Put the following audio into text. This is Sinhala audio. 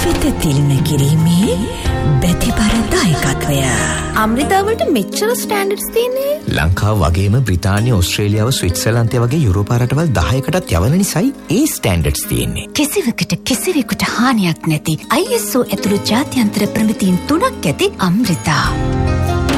සිත තිළින කිරීමේ බැතිබර දායකත්වය. අමෘතාවලට මෙච්චර ස්ටෑන්ඩඩ්ස් තියෙන්නේ. ලංකාව වගේම බ්‍රිතාන්‍ය, ඕස්ට්‍රේලියාව, ස්විට්සර්ලන්තය වගේ යුරෝපා රටවල් 10කටත් යවන නිසායි ඒ ස්ටෑන්ඩඩ්ස් තියෙන්නේ. කිසිවකට කිසිවෙකුට හානියක් නැති ISO ඇතුළු ජාත්‍යන්තර ප්‍රමිතීන් 3ක් ඇති අමෘතා.